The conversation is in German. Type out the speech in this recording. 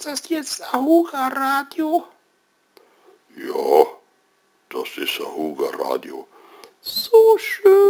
Ist das jetzt Ahuga Radio? Ja, das ist Ahuga Radio. So schön.